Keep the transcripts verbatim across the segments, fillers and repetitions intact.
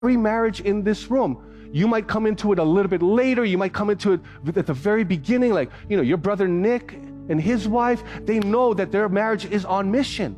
every marriage in this room. You might come into it a little bit later. You might come into it at the very beginning, like, you know, your brother Nick and his wife, they know that their marriage is on mission.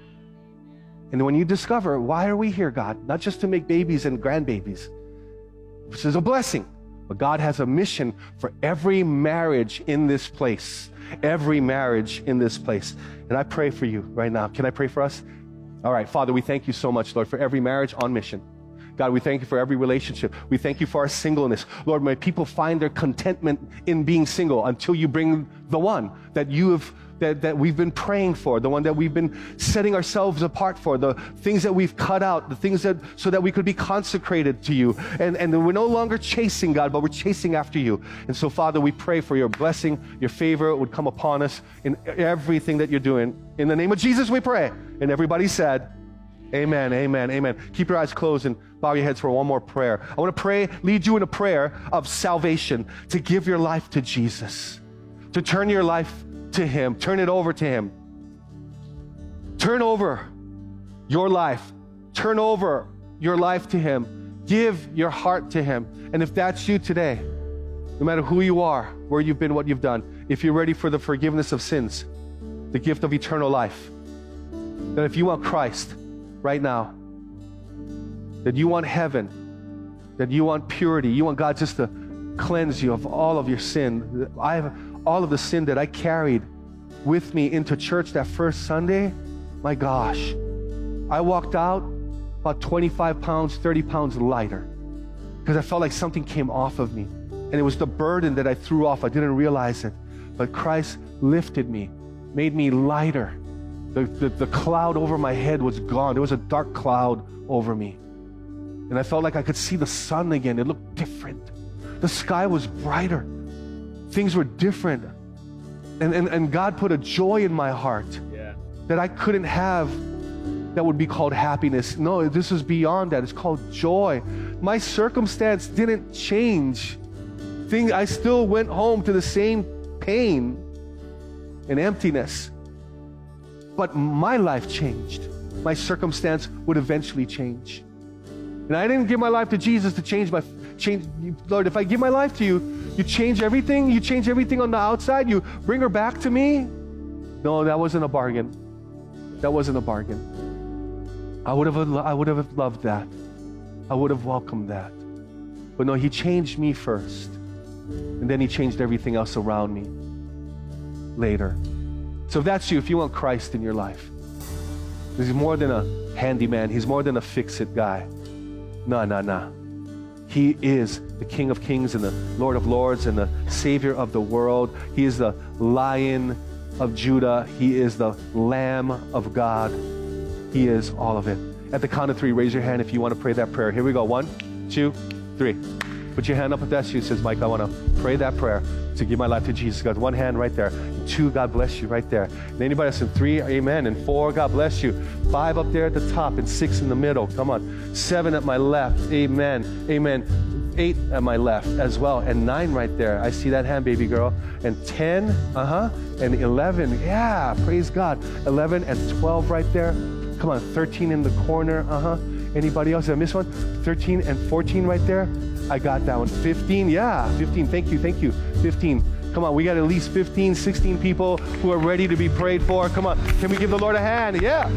And when you discover, why are we here, God? Not just to make babies and grandbabies. This is a blessing. But God has a mission for every marriage in this place. Every marriage in this place. And I pray for you right now. Can I pray for us? All right, Father, we thank you so much, Lord, for every marriage on mission. God, we thank you for every relationship. We thank you for our singleness. Lord, may people find their contentment in being single until you bring the one that you have, that, that we've been praying for, the one that we've been setting ourselves apart for, the things that we've cut out, the things that, so that we could be consecrated to you. And, and we're no longer chasing, God, but we're chasing after you. And so, Father, we pray for your blessing, your favor would come upon us in everything that you're doing. In the name of Jesus, we pray. And everybody said, amen, amen, amen. Keep your eyes closed and bow your heads for one more prayer. I want to pray, lead you in a prayer of salvation, to give your life to Jesus, to turn your life to him, turn it over to him. Turn over your life. Turn over your life to him. Give your heart to him. And if that's you today, no matter who you are, where you've been, what you've done, if you're ready for the forgiveness of sins, the gift of eternal life, then if you want Christ right now, that you want heaven, that you want purity, you want God just to cleanse you of all of your sin. I have all of the sin that I carried with me into church that first Sunday. My gosh, I walked out about twenty-five pounds, thirty pounds lighter, because I felt like something came off of me. And it was the burden that I threw off. I didn't realize it. But Christ lifted me, made me lighter. The, the, the cloud over my head was gone. There was a dark cloud over me. And I felt like I could see the sun again. It looked different. The sky was brighter. Things were different. And, and, and God put a joy in my heart yeah. that I couldn't have, that would be called happiness. No, this is beyond that. It's called joy. My circumstance didn't change. Thing, I still went home to the same pain and emptiness. But my life changed. My circumstance would eventually change. And I didn't give my life to Jesus to change my, change, Lord, if I give my life to you, you change everything, you change everything on the outside, you bring her back to me. No, that wasn't a bargain. That wasn't a bargain. I would have, I would have loved that. I would have welcomed that. But no, he changed me first. And then he changed everything else around me later. So if that's you, if you want Christ in your life, he's more than a handyman. He's more than a fix-it guy. No, no, no. He is the King of Kings and the Lord of Lords and the Savior of the world. He is the Lion of Judah. He is the Lamb of God. He is all of it. At the count of three, raise your hand if you want to pray that prayer. Here we go. One, two, three. Put your hand up if that's you. It says, Mike, I want to pray that prayer to give my life to Jesus. God, one hand right there. Two, God bless you right there. And anybody else in three, amen. And four, God bless you. Five up there at the top and six in the middle. Come on. Seven at my left. Amen. Amen. Eight at my left as well. And nine right there. I see that hand, baby girl. And ten, uh-huh. And eleven. Yeah, praise God. eleven and twelve right there. Come on. thirteen in the corner. Uh-huh. Anybody else? Did I miss one? thirteen and fourteen right there. I got that one. fifteen. Yeah, fifteen. Thank you. Thank you. fifteen. Come on, we got at least fifteen, sixteen people who are ready to be prayed for. Come on, can we give the Lord a hand? Yeah.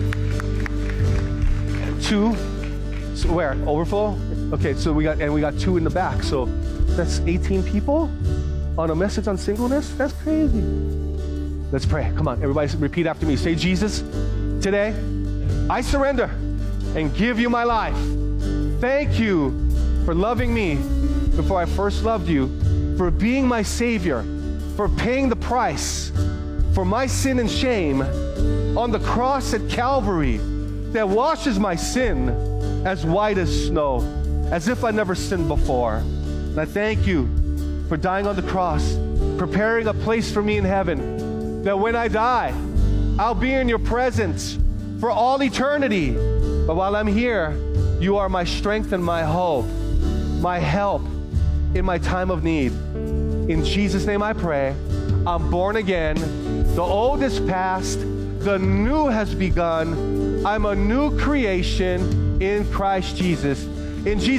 Two, so where? Overflow? Okay, so we got, and we got two in the back. So that's eighteen people on a message on singleness? That's crazy. Let's pray. Come on, everybody repeat after me. Say, Jesus, today I surrender and give you my life. Thank you for loving me before I first loved you, for being my Savior, for paying the price for my sin and shame on the cross at Calvary that washes my sin as white as snow, as if I never sinned before. And I thank you for dying on the cross, preparing a place for me in heaven, that when I die, I'll be in your presence for all eternity. But while I'm here, you are my strength and my hope, my help in my time of need. In Jesus' name I pray. I'm born again. The old is past. The new has begun. I'm a new creation in Christ Jesus. In Jesus'